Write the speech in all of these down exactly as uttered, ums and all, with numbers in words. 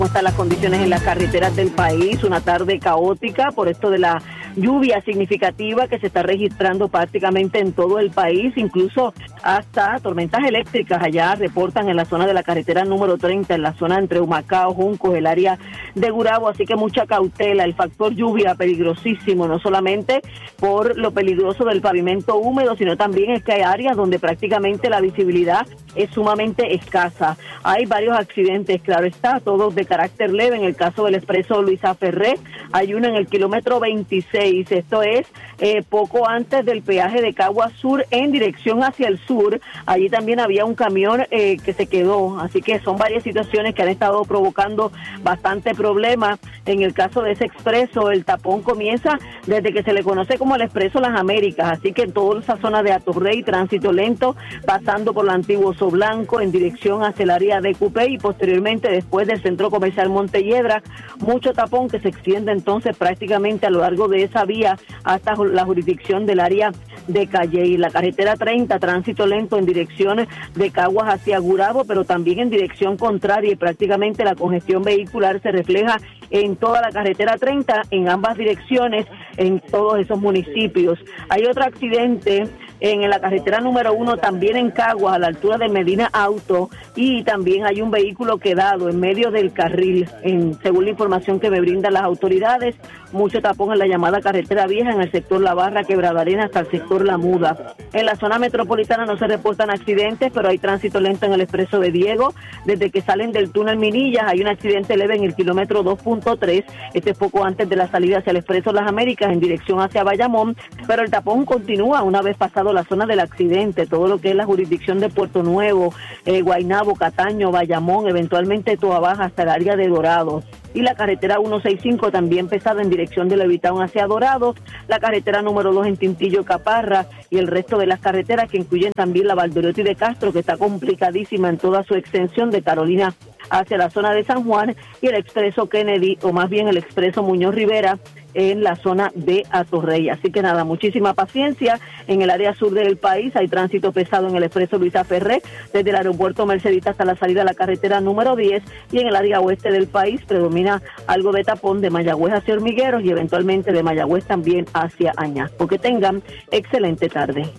cómo están las condiciones en las carreteras del país. Una tarde caótica por esto de la lluvia significativa que se está registrando prácticamente en todo el país, incluso hasta tormentas eléctricas allá reportan en la zona de la carretera número treinta, en la zona entre Humacao, Juncos, el área de Gurabo, así que mucha cautela. El factor lluvia peligrosísimo, no solamente por lo peligroso del pavimento húmedo, sino también es que hay áreas donde prácticamente la visibilidad es sumamente escasa. Hay varios accidentes, claro está, todos de carácter leve. En el caso del expreso Luisa Ferré, hay uno en el kilómetro veintiséis, esto es eh, poco antes del peaje de Caguas Sur en dirección hacia el sur. Allí también había un camión eh, que se quedó, así que son varias situaciones que han estado provocando bastante problema. En el caso de ese expreso, el tapón comienza desde que se le conoce como el expreso Las Américas, así que en toda esa zona de Atorrey, tránsito lento, pasando por el antiguo Blanco en dirección hacia el área de Cupey y posteriormente después del centro comercial Montelledra, mucho tapón que se extiende entonces prácticamente a lo largo de esa vía hasta la jurisdicción del área de Calley. La carretera treinta, tránsito lento en dirección de Caguas hacia Gurabo, pero también en dirección contraria, y prácticamente la congestión vehicular se refleja en toda la carretera treinta, en ambas direcciones, en todos esos municipios. Hay otro accidente en la carretera número uno, también en Caguas, a la altura de Medina Auto, y también hay un vehículo quedado en medio del carril, en, según la información que me brindan las autoridades. Mucho tapón en la llamada carretera vieja, en el sector La Barra, Quebrada Arena, hasta el sector La Muda. En la zona metropolitana no se reportan accidentes, pero hay tránsito lento en el expreso de Diego. Desde que salen del túnel Minillas, hay un accidente leve en el kilómetro dos punto tres, este es poco antes de la salida hacia el expreso Las Américas, en dirección hacia Bayamón, pero el tapón continúa una vez pasado la zona del accidente, todo lo que es la jurisdicción de Puerto Nuevo, eh, Guaynabo, Cataño, Bayamón, eventualmente Toa Baja hasta el área de Dorados. Y la carretera ciento sesenta y cinco también pesada en dirección de Levitown hacia Dorados, la carretera número dos en Tintillo, Caparra, y el resto de las carreteras que incluyen también la Valdoriotti de Castro, que está complicadísima en toda su extensión de Carolina hacia la zona de San Juan, y el expreso Kennedy, o más bien el expreso Muñoz Rivera, en la zona de Atorrey. Así que nada, muchísima paciencia. En el área sur del país hay tránsito pesado en el expreso Luisa Ferré, desde el aeropuerto Mercedita hasta la salida a la carretera número diez, y en el área oeste del país predomina algo de tapón de Mayagüez hacia Hormigueros y eventualmente de Mayagüez también hacia Añasco. Que tengan excelente tarde.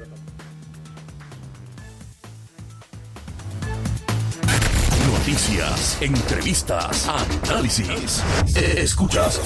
Noticias, entrevistas, análisis. Escuchas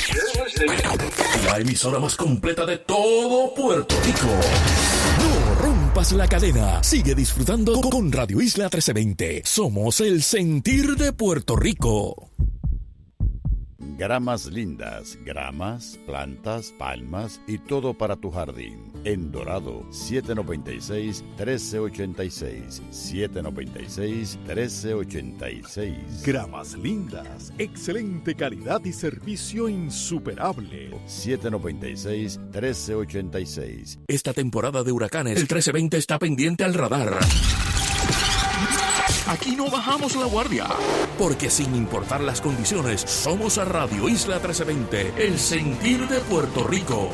la emisora más completa de todo Puerto Rico. No rompas la cadena. Sigue disfrutando con Radio Isla trece veinte. Somos el sentir de Puerto Rico. Gramas lindas, gramas, plantas, palmas y todo para tu jardín. En Dorado, siete noventa y seis, trece ochenta y seis. siete noventa y seis, trece ochenta y seis. Gramas lindas, excelente calidad y servicio insuperable. siete noventa y seis, trece ochenta y seis. Esta temporada de huracanes, el trece veinte está pendiente al radar. Aquí no bajamos la guardia, porque sin importar las condiciones, somos a Radio Isla trece veinte, el sentir de Puerto Rico.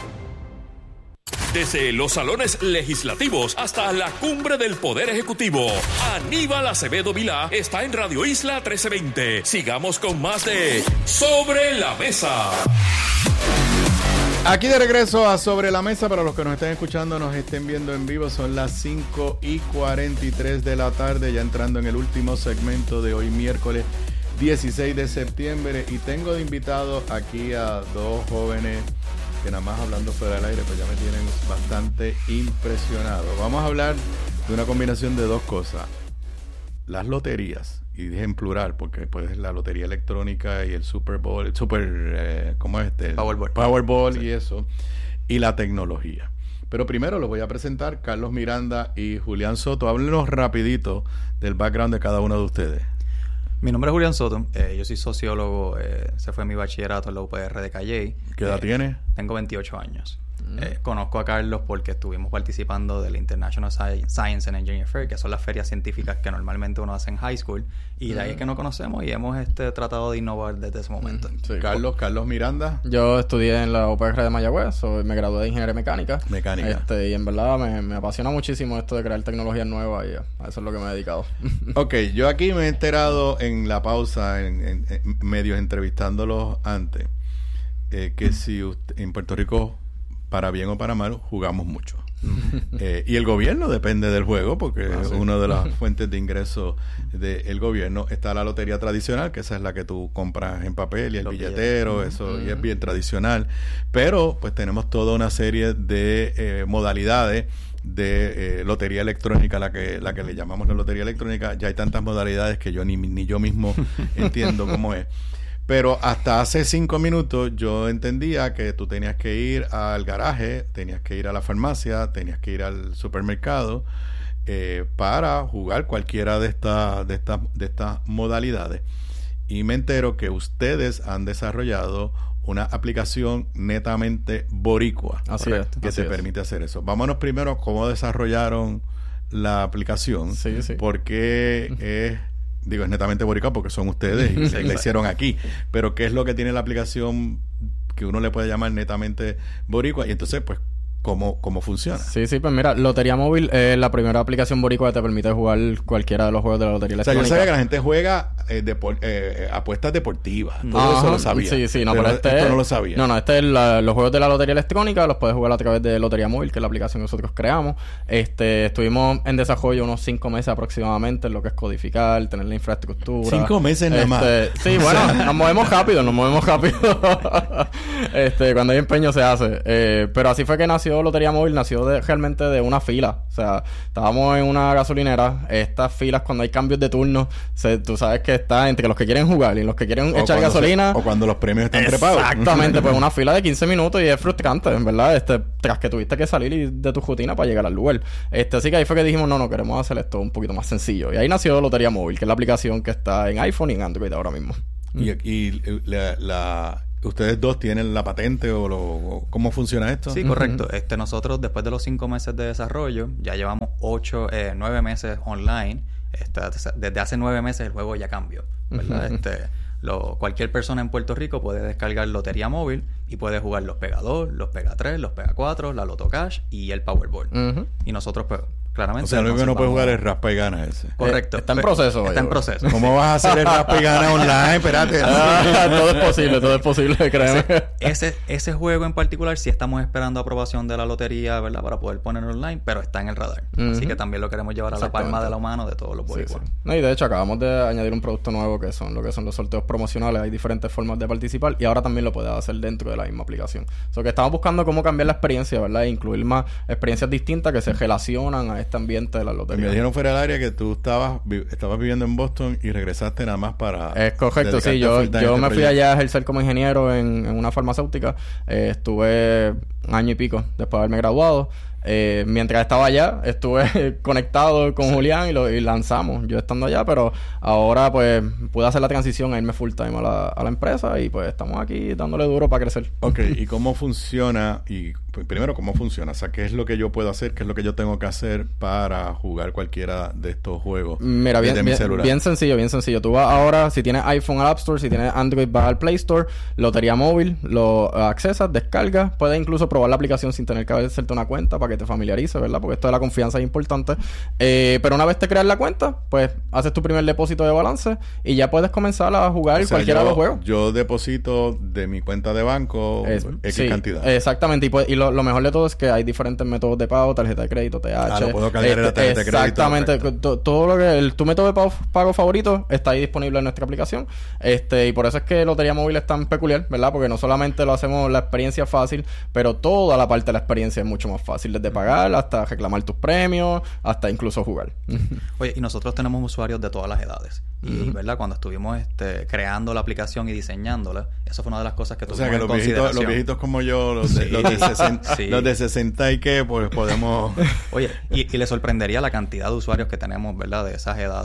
Desde los salones legislativos hasta la cumbre del Poder Ejecutivo, Aníbal Acevedo Vilá está en Radio Isla trece veinte. Sigamos con más de Sobre la Mesa. Aquí de regreso a Sobre la Mesa. Para los que nos estén escuchando, nos estén viendo en vivo, son las cinco y cuarenta y tres de la tarde, ya entrando en el último segmento de hoy, miércoles dieciséis de septiembre, y tengo de invitado aquí a dos jóvenes que nada más hablando fuera del aire pues ya me tienen bastante impresionado. Vamos a hablar de una combinación de dos cosas: las loterías, y dije en plural porque pues la lotería electrónica y el Super Bowl, el Super, eh, ¿cómo es este? Powerball. Powerball, sí. Y Sí. eso, y la tecnología. Pero primero los voy a presentar, Carlos Miranda y Julián Soto. Háblenos rapidito del background de cada uno de ustedes. Mi nombre es Julián Soto, eh, yo soy sociólogo, eh, ese fue mi bachillerato en la U P R de Calley. ¿Qué edad eh, tienes? Tengo veintiocho años. Eh, conozco a Carlos porque estuvimos participando del International Sci- Science and Engineering Fair, que son las ferias científicas que normalmente uno hace en high school, y de ahí es que nos conocemos y hemos este, tratado de innovar desde ese momento. Sí. Carlos, Carlos Miranda. Yo estudié en la U P R de Mayagüez, so, me gradué de Ingeniería Mecánica. Mecánica. Este, y en verdad me, me apasiona muchísimo esto de crear tecnologías nuevas y a eso es lo que me he dedicado. Ok, yo aquí me he enterado en la pausa, en, en, en medios entrevistándolos antes, eh, que si usted, en Puerto Rico, para bien o para mal, jugamos mucho. eh, y el gobierno depende del juego, porque ah, sí. una de las fuentes de ingresos del gobierno está la lotería tradicional, que esa es la que tú compras en papel y el Los billetero, billetes. eso, mm. y es bien tradicional. Pero pues tenemos toda una serie de eh, modalidades de eh, lotería electrónica, la que la que le llamamos la lotería electrónica. Ya hay tantas modalidades que yo ni, ni yo mismo entiendo cómo es. Pero hasta hace cinco minutos yo entendía que tú tenías que ir al garaje, tenías que ir a la farmacia, tenías que ir al supermercado eh, para jugar cualquiera de estas de estas de estas modalidades. Y me entero que ustedes han desarrollado una aplicación netamente boricua. Así es, que así te es. permite hacer eso. Vámonos primero a cómo desarrollaron la aplicación. Sí, sí. Porque es... Digo, es netamente boricua porque son ustedes y se la hicieron aquí. Pero ¿qué es lo que tiene la aplicación que uno le puede llamar netamente boricua? Y entonces, pues, ¿cómo, cómo funciona? Sí, sí, pues mira, Lotería Móvil es la primera aplicación boricua que te permite jugar cualquiera de los juegos de la lotería electrónica. O sea, yo sabía que la gente juega eh, depor- eh, apuestas deportivas. Todo Ajá, eso lo sabía. Sí, sí, no, pero, pero este esto es, no lo sabía. No, no, este es la, los juegos de la lotería electrónica, los puedes jugar a través de Lotería Móvil, que es la aplicación que nosotros creamos. Este, estuvimos en desarrollo unos cinco meses aproximadamente en lo que es codificar, tener la infraestructura. Cinco meses nada más. Este, sí, bueno, nos movemos rápido, nos movemos rápido. este, cuando hay empeño se hace. Eh, pero así fue que nació Lotería Móvil, nació de, realmente de una fila. O sea, estábamos en una gasolinera. Estas filas, cuando hay cambios de turno, se, tú sabes que está entre los que quieren jugar y los que quieren o echar gasolina. Se, o cuando los premios están trepados. Exactamente, pues una fila de quince minutos y es frustrante, en verdad, este, tras que tuviste que salir y, de tu rutina para llegar al lugar. Este, así que ahí fue que dijimos, no, no, queremos hacer esto un poquito más sencillo. Y ahí nació Lotería Móvil, que es la aplicación que está en iPhone y en Android ahora mismo. Y, y la... la ¿Ustedes dos tienen la patente o, lo, o cómo funciona esto? Sí, correcto. Uh-huh. Este, nosotros, después de los cinco meses de desarrollo, ya llevamos ocho, eh, nueve meses online. Este, desde hace nueve meses el juego ya cambió, ¿verdad? Uh-huh. Este, lo, cualquier persona en Puerto Rico puede descargar Lotería Móvil y puede jugar los Pega dos, los Pega tres, los Pega cuatro, la Loto Cash y el Powerball. Uh-huh. Y nosotros, pues, claramente... O sea, lo único que no puede jugar es raspa y gana ese. Correcto. Eh, está en proceso. Está en proceso. ¿Cómo vas a hacer el raspa y gana online? Espérate. Ah, todo es posible, todo es posible, créeme. Ese, ese, ese juego en particular sí estamos esperando aprobación de la lotería, ¿verdad? Para poder ponerlo online, pero está en el radar. Uh-huh. Así que también lo queremos llevar a la palma de la mano de todos los boricuas. Sí, sí. No, y de hecho acabamos de añadir un producto nuevo que son lo que son los sorteos promocionales. Hay diferentes formas de participar y ahora también lo puedes hacer dentro de la misma aplicación. O sea, que estamos buscando cómo cambiar la experiencia, ¿verdad? E incluir más experiencias distintas que se relacionan a este ambiente de la lotería. Me dijeron fuera del área que tú estabas vi- estabas viviendo en Boston y regresaste nada más para... Es correcto, sí. Yo, yo este me proyecto. fui allá a ejercer como ingeniero en, en una farmacéutica. Eh, estuve un año y pico después de haberme graduado. Eh, mientras estaba allá, estuve conectado con sí. Julián y, lo, y lanzamos. Yo estando allá, pero ahora pues pude hacer la transición a irme full time a la, a la empresa y pues estamos aquí dándole duro para crecer. Ok, ¿y cómo funciona? Y pues, primero, ¿cómo funciona? O sea, ¿qué es lo que yo puedo hacer? ¿Qué es lo que yo tengo que hacer para jugar cualquiera de estos juegos? Mira, bien, bien, bien sencillo, bien sencillo. Tú vas ahora, si tienes iPhone al App Store, si tienes Android vas al Play Store, Lotería Móvil, lo accesas, descargas, puedes incluso probar la aplicación sin tener que hacerte una cuenta para que te familiarices, ¿verdad? Porque esto de la confianza es importante. Eh, pero una vez te creas la cuenta, pues haces tu primer depósito de balance y ya puedes comenzar a jugar o sea, cualquiera yo, de los juegos. Yo deposito de mi cuenta de banco es, X sí, cantidad. Exactamente. Y, pues, y lo, lo mejor de todo es que hay diferentes métodos de pago, tarjeta de crédito, T H. Ah, lo puedo cargar en la tarjeta de crédito. Exactamente. Todo, todo lo que el, tu método de pago, pago favorito está ahí disponible en nuestra aplicación. Este, y por eso es que Lotería Móvil es tan peculiar, ¿verdad? Porque no solamente lo hacemos la experiencia fácil, pero toda la parte de la experiencia es mucho más fácil. Desde pagar hasta reclamar tus premios, hasta incluso jugar. Oye, y nosotros tenemos usuarios de todas las edades. Y, uh-huh. ¿verdad? Cuando estuvimos este, creando la aplicación y diseñándola, eso fue una de las cosas que tuvimos en consideración. O sea, que los viejitos, los viejitos como yo, los de, sí. los, de sesenta, sí. los de sesenta y qué, pues podemos... Oye, y, y le sorprendería la cantidad de usuarios que tenemos, ¿verdad? De esas edades.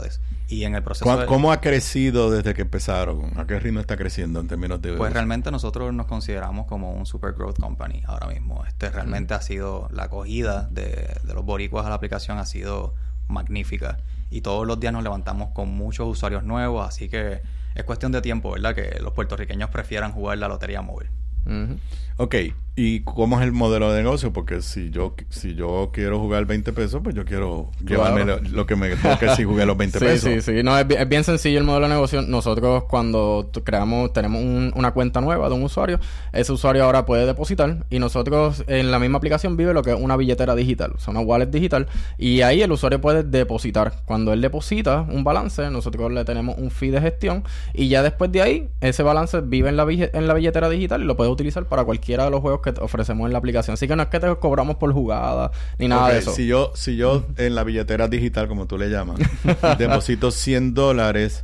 Y en el proceso... ¿Cómo, de, ¿Cómo ha crecido desde que empezaron? ¿A qué ritmo está creciendo en términos de...? Pues realmente nosotros nos consideramos como un super growth company ahora mismo. Este realmente mm. ha sido... La acogida de, de los boricuas a la aplicación ha sido magnífica. Y todos los días nos levantamos con muchos usuarios nuevos, así que es cuestión de tiempo, ¿verdad? Que los puertorriqueños prefieran jugar la lotería móvil. Uh-huh. Ok, ¿y cómo es el modelo de negocio? Porque si yo si yo quiero jugar veinte pesos, pues yo quiero claro. llevarme lo, lo que me toque si jugué los veinte sí, pesos. Sí, sí, no, es, es bien sencillo el modelo de negocio. Nosotros cuando creamos, tenemos un, una cuenta nueva de un usuario, ese usuario ahora puede depositar y nosotros en la misma aplicación vive lo que es una billetera digital, o sea, una wallet digital, y ahí el usuario puede depositar. Cuando él deposita un balance, nosotros le tenemos un fee de gestión y ya después de ahí, ese balance vive en la, en la billetera digital y lo puede utilizar para cualquiera de los juegos que ofrecemos en la aplicación. Así que no es que te cobramos por jugada ni nada okay, de eso. Si yo, si yo en la billetera digital, como tú le llamas, deposito cien dólares,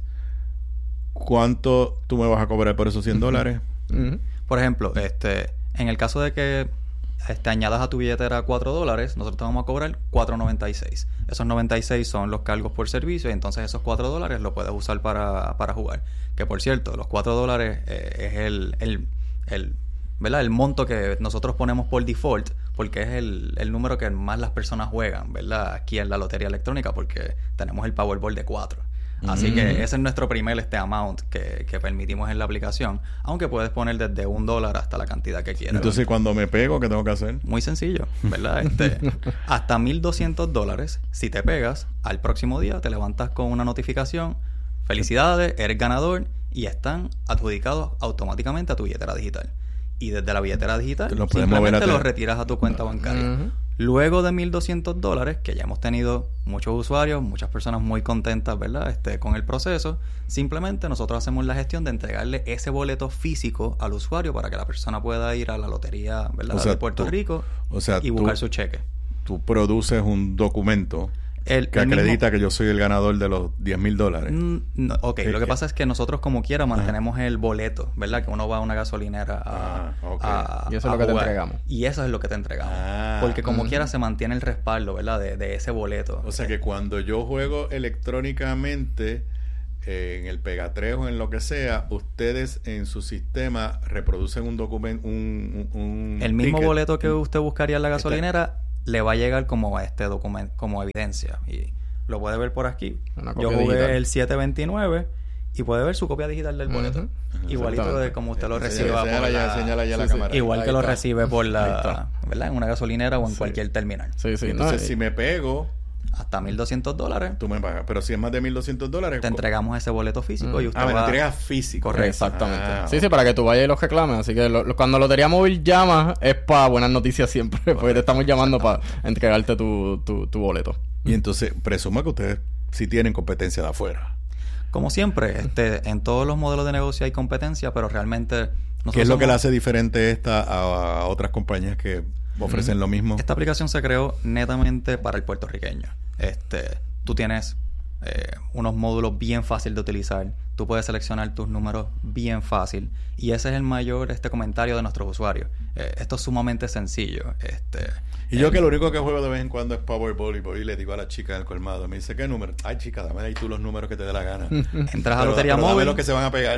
¿cuánto tú me vas a cobrar por esos cien dólares? Uh-huh. Por ejemplo, este, en el caso de que este, añadas a tu billetera cuatro dólares, nosotros te vamos a cobrar cuatro noventa y seis. Esos noventa y seis son los cargos por servicio y entonces esos cuatro dólares los puedes usar para, para jugar. Que por cierto, los cuatro dólares eh, es el... el, el ¿verdad? El monto que nosotros ponemos por default, porque es el, el número que más las personas juegan, ¿verdad? Aquí en la lotería electrónica, porque tenemos el Powerball de cuatro. Así mm. que ese es nuestro primer este amount que, que permitimos en la aplicación, aunque puedes poner desde un dólar hasta la cantidad que quieras. Entonces, cuando me pego, ¿qué tengo que hacer? Muy sencillo, ¿verdad? Este, hasta mil doscientos dólares, si te pegas, al próximo día te levantas con una notificación. Felicidades, eres ganador y están adjudicados automáticamente a tu billetera digital. Y desde la billetera digital lo simplemente lo retiras a tu cuenta bancaria. Uh-huh. Luego de mil doscientos dólares, que ya hemos tenido muchos usuarios, muchas personas muy contentas, ¿verdad? Este, con el proceso, simplemente nosotros hacemos la gestión de entregarle ese boleto físico al usuario para que la persona pueda ir a la lotería, ¿verdad? O sea, de Puerto tú, Rico o sea, y buscar tú, su cheque. Tú produces un documento El, que el acredita mismo... que yo soy el ganador de los diez mil dólares. Mm, no, ok, lo que pasa es que nosotros como quiera mantenemos ah. el boleto, ¿verdad? Que uno va a una gasolinera a, ah, okay. a y eso es a lo que jugar. te entregamos. Y eso es lo que te entregamos. Ah. Porque como uh-huh. quiera se mantiene el respaldo, ¿verdad? De, de ese boleto. O sea que cuando yo juego electrónicamente eh, en el Pegatrés o en lo que sea, ustedes en su sistema reproducen un documento, un, un, un El mismo ticket. boleto que usted buscaría en la gasolinera le va a llegar como este documento, como evidencia. Y lo puede ver por aquí. Yo jugué digital. el siete veintinueve y puede ver su copia digital del boleto. Uh-huh. Igualito de como usted lo reciba señala, por ya, la... señala ya sí, la sí. cámara. Igual ahí que está. lo recibe por la... ¿verdad? En una gasolinera o en sí. cualquier terminal. Sí, sí. Entonces, no, si me pego... Hasta mil doscientos dólares. Tú me pagas. Pero si es más de mil doscientos dólares... Te entregamos ese boleto físico mm. y usted ah, va... me lo entregas físico. Correcto. Exactamente. Ah, sí, okay. sí, para que tú vayas y los reclames. Así que lo, lo, cuando Lotería Móvil llama es para buenas noticias siempre. Correcto. Porque te estamos llamando para entregarte tu, tu, tu boleto. Y entonces, presumo que ustedes sí tienen competencia de afuera. Como siempre, este, en todos los modelos de negocio hay competencia, pero realmente... ¿Qué es lo somos... que le hace diferente esta a, a otras compañías que ofrecen mm. lo mismo? Esta aplicación se creó netamente para el puertorriqueño. Este, tú tienes eh, unos módulos bien fácil de utilizar. Tú puedes seleccionar tus números bien fácil. Y ese es el mayor este comentario de nuestros usuarios. Eh, esto es sumamente sencillo. Este... Y yo que lo único que juego de vez en cuando es Powerball y voy y le digo a la chica del colmado, me dice, ¿qué número? Ay, chica, dame ahí tú los números que te dé la gana. Entras a Lotería pero Móvil. Dame los que se van a pegar.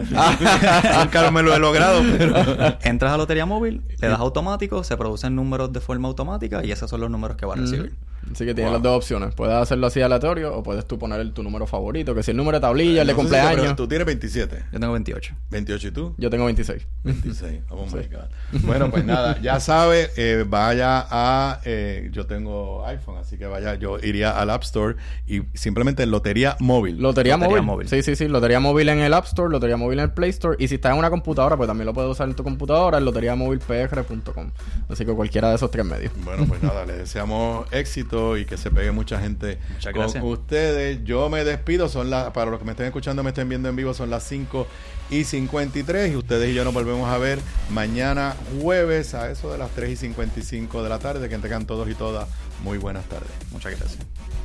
Nunca me lo he logrado, pero... Entras a Lotería Móvil, le das automático, se producen números de forma automática y esos son los números que va a recibir. Mm-hmm. Así que tienes wow. las dos opciones. Puedes hacerlo así aleatorio o puedes tú poner el, tu número favorito, que si el número de tablilla, eh, el de no cumpleaños. Si tú tienes veintisiete. Yo tengo veintiocho. ¿veintiocho y tú? Yo tengo veintiséis. veintiséis. Oh my God. Bueno, pues nada, ya sabe, eh, vaya a... Eh, yo tengo iPhone, así que vaya, yo iría al App Store y simplemente Lotería Móvil. Lotería, Lotería móvil. móvil. Sí, sí, sí. Lotería Móvil en el App Store, Lotería Móvil en el Play Store. Y si estás en una computadora, pues también lo puedes usar en tu computadora, en lotería móvil p r punto com. Así que cualquiera de esos tres medios. Bueno, pues nada, les deseamos éxito y que se pegue mucha gente Muchas con gracias. ustedes. Yo me despido, son las, para los que me estén escuchando, me estén viendo en vivo, son las cinco y cincuenta y tres y ustedes y yo nos volvemos a ver mañana jueves a eso de las tres y cincuenta y cinco de la tarde. Que tengan todos y todas muy buenas tardes. Muchas gracias.